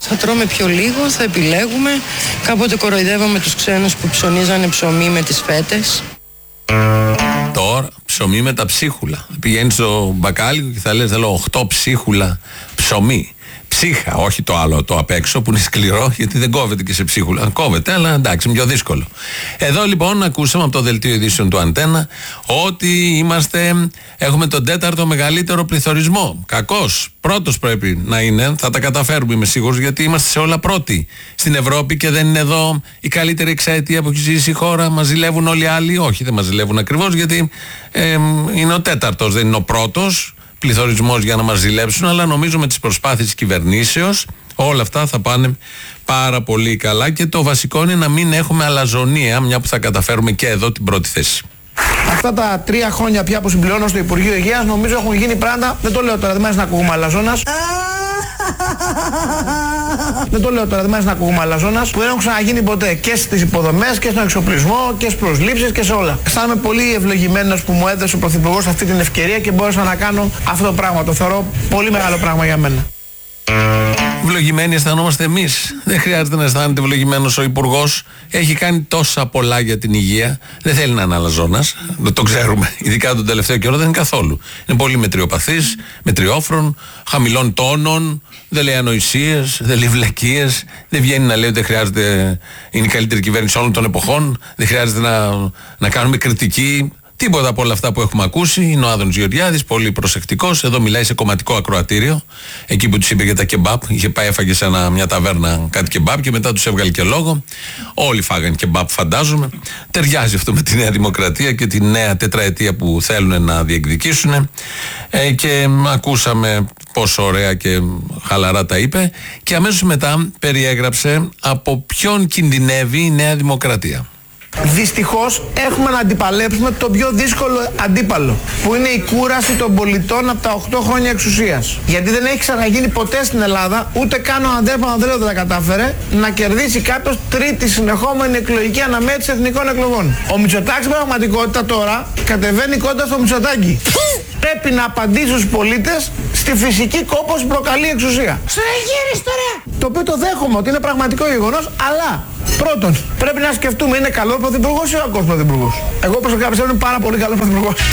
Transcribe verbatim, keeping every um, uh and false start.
Θα τρώμε πιο λίγο, θα επιλέγουμε. Κάποτε κοροϊδεύαμε τους ξένους που ψωνίζανε ψωμί με τις φέτες. Τώρα ψωμί με τα ψίχουλα. Πηγαίνεις στο μπακάλικο και θα λες θέλω οκτώ ψίχουλα ψωμί. Ψύχα, όχι το άλλο το απ' έξω που είναι σκληρό, γιατί δεν κόβεται και σε ψίχουλα. Κόβεται, αλλά εντάξει, είναι πιο δύσκολο. Εδώ λοιπόν ακούσαμε από το δελτίο ειδήσεων του Αντένα ότι είμαστε, έχουμε τον τέταρτο μεγαλύτερο πληθωρισμό. Κακός. Πρώτος πρέπει να είναι, θα τα καταφέρουμε είμαι σίγουρος, γιατί είμαστε σε όλα πρώτοι στην Ευρώπη και δεν είναι εδώ η καλύτερη εξαετία που έχει ζήσει η χώρα. Μας ζηλεύουν όλοι οι άλλοι. Όχι, δεν μας ζηλεύουν ακριβώς, γιατί ε, είναι ο τέταρτος, δεν είναι ο πρώτος πληθωρισμός για να μας ζηλέψουν, αλλά νομίζω με τις προσπάθειες της κυβερνήσεως όλα αυτά θα πάνε πάρα πολύ καλά και το βασικό είναι να μην έχουμε αλαζονία, μια που θα καταφέρουμε και εδώ την πρώτη θέση. Αυτά τα τρία χρόνια πια που συμπληρώνω στο Υπουργείο Υγείας νομίζω έχουν γίνει πράγματα, δεν το λέω τώρα, δεν μ' άρεσε να ακούγουμε αλαζόνας. Δεν το λέω τώρα, δεν μ' άρεσε να ακούγουμε αλαζόνας, που δεν έχουν ξαναγίνει ποτέ και στις υποδομές και στον εξοπλισμό και στις προσλήψεις και σε όλα. Αισθάνομαι πολύ ευλογημένος που μου έδωσε ο Πρωθυπουργός αυτή την ευκαιρία και μπόρεσα να κάνω αυτό το πράγμα. Το θεωρώ πολύ μεγάλο πράγμα για μένα. Ευλογημένοι αισθανόμαστε εμείς. Δεν χρειάζεται να αισθάνεται ευλογημένος ο Υπουργός. Έχει κάνει τόσα πολλά για την υγεία. Δεν θέλει να είναι αλαζόνας. Δεν το ξέρουμε. Ειδικά τον τελευταίο καιρό δεν είναι καθόλου. Είναι πολύ μετριοπαθής, μετριόφρον, χαμηλών τόνων, δεν λέει ανοησίες, δεν λέει βλακίες. Δεν βγαίνει να λέει ότι δεν χρειάζεται, είναι η καλύτερη κυβέρνηση όλων των εποχών. Δεν χρειάζεται να, να κάνουμε κριτική. Τίποτα από όλα αυτά που έχουμε ακούσει. Είναι ο Άδωνης Γεωργιάδης, πολύ προσεκτικός. Εδώ μιλάει σε κομματικό ακροατήριο. Εκεί που τους είπε για τα κεμπάπ. Είχε πάει, έφαγε σε ένα, μια ταβέρνα κάτι κεμπάπ και μετά τους έβγαλε και λόγο. Όλοι φάγανε κεμπάπ, φαντάζομαι. Ταιριάζει αυτό με τη Νέα Δημοκρατία και τη νέα τετραετία που θέλουν να διεκδικήσουν. Ε, και ακούσαμε πόσο ωραία και χαλαρά τα είπε. Και αμέσως μετά περιέγραψε από ποιον κινδυνεύει η Νέα Δημοκρατία. Δυστυχώς έχουμε να αντιπαλέψουμε το πιο δύσκολο αντίπαλο, που είναι η κούραση των πολιτών από τα οκτώ χρόνια εξουσίας. Γιατί δεν έχει ξαναγίνει ποτέ στην Ελλάδα, ούτε καν ο Ανδρέας Παπανδρέου δεν τα κατάφερε, να κερδίσει κάποιος τρίτη συνεχόμενη εκλογική αναμέτρηση εθνικών εκλογών. Ο Μητσοτάκης στην πραγματικότητα τώρα κατεβαίνει κοντά στο Μητσοτάκη. Πρέπει να απαντήσει στους πολίτες στη φυσική κόπωση που προκαλεί η εξουσία. Στραγγύρις τώρα! Το οποίο το δέχομαι ότι είναι πραγματικό γεγονός, αλλά πρώτον πρέπει να σκεφτούμε είναι καλό πρωθυπουργός ή ο κακός πρωθυπουργός. Εγώ προσωπικά πιστεύω είναι πάρα πολύ καλό πρωθυπουργός.